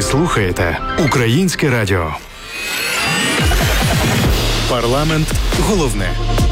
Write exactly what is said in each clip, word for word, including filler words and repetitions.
слухаєте Українське радіо. Парламент головне.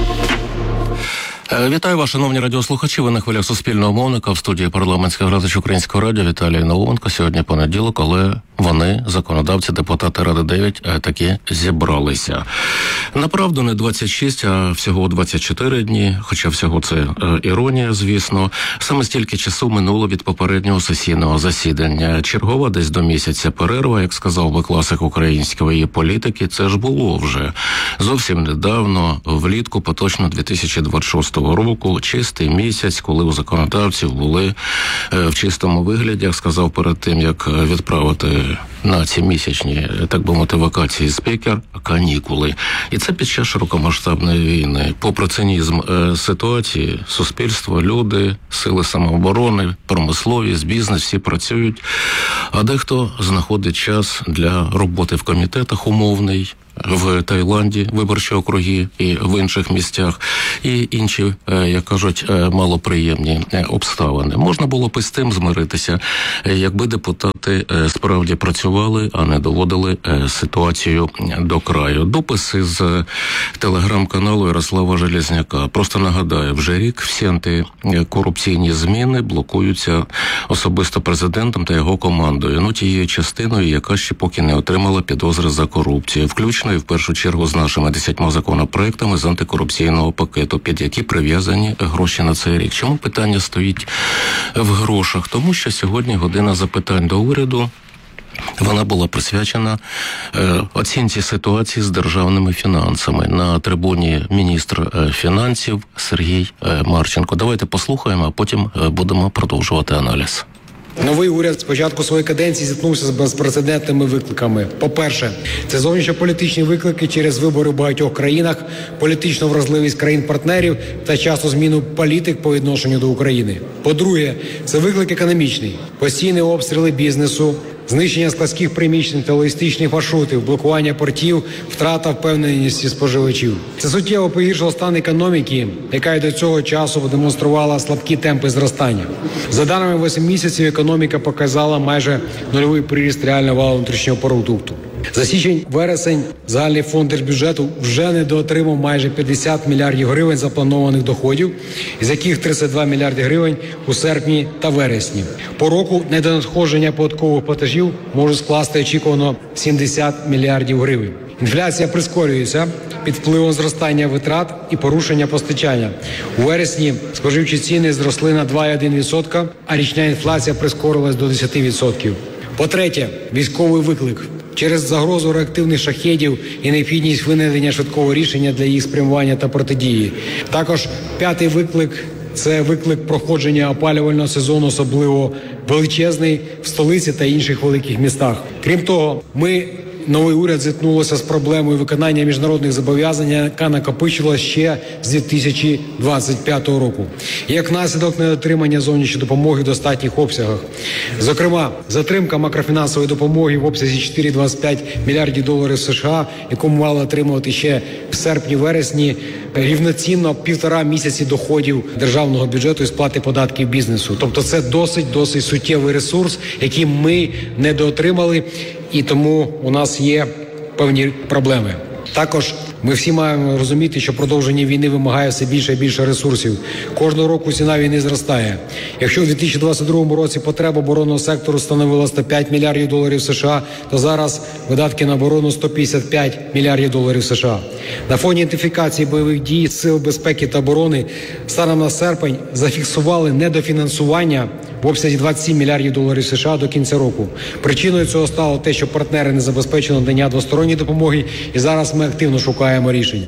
Вітаю вас, шановні радіослухачі. Ви на хвилях Суспільного мовника. В студії парламентських градач Українського радіо Віталій Науменко. Сьогодні понеділок, але вони, законодавці, депутати Ради дев'ять, таки зібралися. Направду не двадцять шість, а всього двадцять чотири дні, хоча всього це е, іронія, звісно. Саме стільки часу минуло від попереднього сесійного засідання. Чергова десь до місяця перерва, як сказав би класик української політики, це ж було вже. Зовсім недавно, влітку поточно дві тисячі двадцять шостого року, чистий місяць, коли у законодавців були е, в чистому вигляді, як сказав перед тим, як відправити на ці місячні, так би мовити, вакації спікер, канікули. І це під час широкомасштабної війни. Попри цинізм е, ситуації, суспільство, люди, сили самооборони, промисловість, бізнес, всі працюють, а дехто знаходить час для роботи в комітетах умовний, в Таїланді, виборчі округи і в інших місцях, і інші, як кажуть, малоприємні обставини. Можна було б із тим змиритися, якби депутати справді працювали, а не доводили ситуацію до краю. Дописи з телеграм-каналу Ярослава Железняка. Просто нагадаю, вже рік всі антикорупційні зміни блокуються особисто президентом та його командою. Ну, тією частиною, яка ще поки не отримала підозри за корупцію. Включно і в першу чергу з нашими десятьма законопроектами з антикорупційного пакету, під які прив'язані гроші на цей рік. Чому питання стоїть в грошах? Тому що сьогодні година запитань до уряду. Вона була присвячена е, оцінці ситуації з державними фінансами. На трибуні міністр е, фінансів Сергій е, Марченко. Давайте послухаємо, а потім е, будемо продовжувати аналіз. Новий уряд з початку своєї каденції зіткнувся з безпрецедентними викликами. По-перше, це зовнішньополітичні виклики через вибори в багатьох країнах, політичну вразливість країн-партнерів та часто зміну політик по відношенню до України. По-друге, це виклик економічний. Постійні обстріли бізнесу, знищення складських приміщень та логістичних маршрутів, блокування портів, втрата впевненості споживачів. Це суттєво погіршило стан економіки, яка й до цього часу демонструвала слабкі темпи зростання. За даними восьми місяців, економіка показала майже нульовий приріст реального валового внутрішнього продукту. За січень-вересень загальний фонд держбюджету вже недоотримав майже п'ятдесят мільярдів гривень запланованих доходів, із яких тридцять два мільярди гривень у серпні та вересні. По року недонадходження податкових платежів може скласти очікувано сімдесят мільярдів гривень. Інфляція прискорюється під впливом зростання витрат і порушення постачання. У вересні споживчі ціни зросли на два цілих одна десята відсотка, а річна інфляція прискорилась до десять відсотків. По-третє, військовий виклик. Через загрозу реактивних шахедів і необхідність винайдення швидкого рішення для їх спрямування та протидії. Також п'ятий виклик – це виклик проходження опалювального сезону, особливо величезний в столиці та інших великих містах. Крім того, ми, новий уряд, зіткнулося з проблемою виконання міжнародних зобов'язань, яка накопичилась ще з дві тисячі двадцять п'ятого року. Як наслідок недотримання зовнішньої допомоги в достатніх обсягах. Зокрема, затримка макрофінансової допомоги в обсязі чотири цілих двадцять п'ять мільярдів доларів США, яку ми мали отримувати ще в серпні-вересні, рівноцінно півтора місяці доходів державного бюджету і сплати податків бізнесу. Тобто це досить-досить суттєвий ресурс, який ми недоотримали, і тому у нас є певні проблеми. Також ми всі маємо розуміти, що продовження війни вимагає все більше і більше ресурсів. Кожного року ціна війни зростає. Якщо у дві тисячі двадцять другому році потреба оборонного сектору становила сто п'ять мільярдів доларів США, то зараз видатки на оборону сто п'ятдесят п'ять мільярдів доларів США. На фоні ідентифікації бойових дій Сил безпеки та оборони станом на серпень зафіксували недофінансування в обсязі двадцять сім мільярдів доларів США до кінця року. Причиною цього стало те, що партнери не забезпечили надання двосторонньої допомоги, і зараз ми активно шукаємо рішення.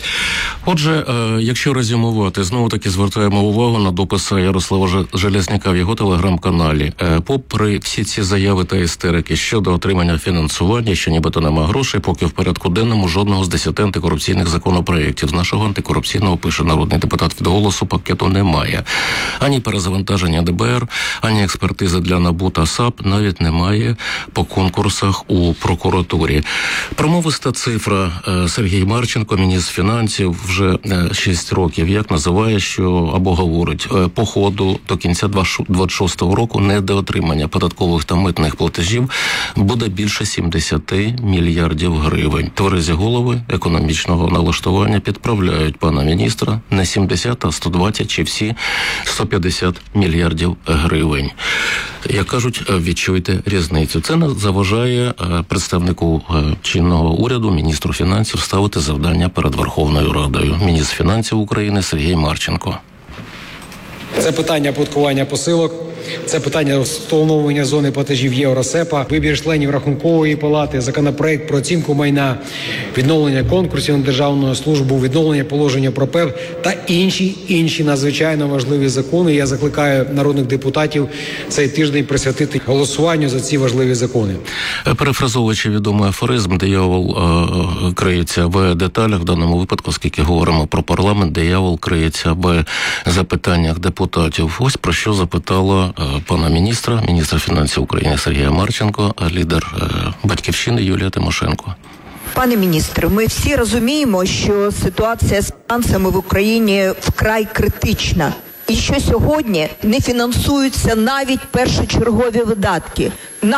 Отже, якщо резюмувати, знову-таки звертаємо увагу на дописи Ярослава Железняка в його телеграм-каналі. Попри всі ці заяви та істерики щодо отримання фінансування, що нібито нема грошей, поки в порядку денному жодного з десяти антикорупційних законопроєктів з нашого антикорупційного, пише народний депутат від «Голосу», пакету немає. Ані перезавантаження Д Б Р, ані експертизи для НАБУ та САП навіть немає по конкурсах у прокуратурі. Промовиста цифра. Сергій Марченко, міністр фінансів, вже шість років, як називає, що або говорить по ходу до кінця двадцять шостого року недоотримання податкових та митних платежів буде більше сімдесят мільярдів гривень. Тверезі голови економічного налаштування підправляють пана міністра не сімдесят, а сто двадцять чи всі сто п'ятдесят мільярдів гривень. Як кажуть, відчуйте різницю. Це не заважає представнику чинного уряду, міністру фінансів, ставити завдання перед Верховною Радою. Міністр фінансів України Сергій Марченко. Це питання оподаткування посилок, це питання встановлення зони платежів Євросепа, вибір членів Рахункової палати, законопроект про оцінку майна, відновлення конкурсів на державну службу, відновлення положення про ПЕП та інші, інші надзвичайно важливі закони. Я закликаю народних депутатів цей тиждень присвятити голосуванню за ці важливі закони. Перефразовуючи відомий афоризм, диявол е, криється в деталях, в даному випадку, оскільки говоримо про парламент, диявол криється в запитаннях депутатів. Ось про що запитала пана міністра, міністра фінансів України Сергія Марченко, лідер «Батьківщини» Юлія Тимошенко. Пане міністре, ми всі розуміємо, що ситуація з фінансами в Україні вкрай критична. І що сьогодні не фінансуються навіть першочергові видатки.